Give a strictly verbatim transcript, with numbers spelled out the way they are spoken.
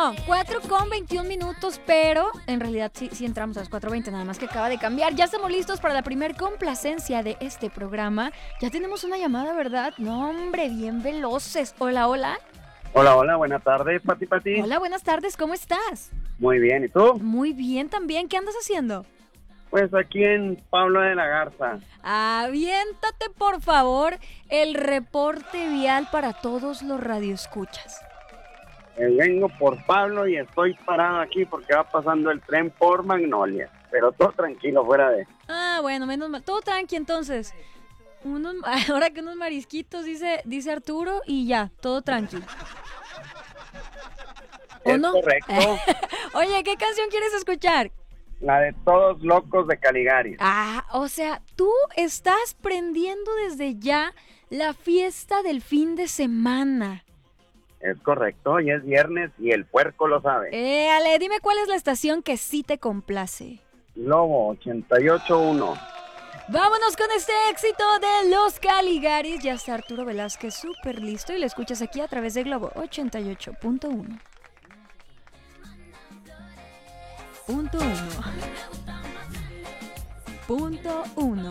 No, cuatro con veintiún minutos, pero en realidad sí, sí entramos a las cuatro veinte, nada más que acaba de cambiar. Ya estamos listos para la primer complacencia de este programa. Ya tenemos una llamada, ¿verdad? No, hombre, bien veloces. Hola, hola. Hola, hola, buenas tardes, Pati Pati. Hola, buenas tardes, ¿cómo estás? Muy bien, ¿y tú? Muy bien también, ¿qué andas haciendo? Pues aquí en Pablo de la Garza. Aviéntate, por favor, el reporte vial para todos los radioescuchas. Eh, vengo por Pablo y estoy parado aquí porque va pasando el tren por Magnolia. Pero todo tranquilo, fuera de... Ah, bueno, menos mal. Todo tranqui entonces. Unos, ahora que unos marisquitos, dice, dice Arturo, y ya, todo tranqui. ¿O Es no? correcto. Oye, ¿qué canción quieres escuchar? La de Todos Locos de Caligaris. Ah, o sea, tú estás prendiendo desde ya la fiesta del fin de semana. Es correcto, hoy es viernes y el puerco lo sabe. Eh, Ale, dime cuál es la estación que sí te complace. Lobo ochenta y ocho punto uno. Vámonos con este éxito de los Caligaris. Ya está Arturo Velázquez súper listo y lo escuchas aquí a través de Globo ochenta y ocho punto uno. Punto uno. Punto uno.